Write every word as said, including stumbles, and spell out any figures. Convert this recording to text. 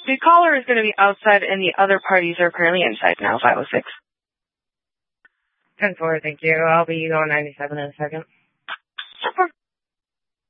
The caller is going to be outside, and the other parties are apparently inside now, five oh six. ten four, thank you. I'll be on ninety-seven in a second. Super.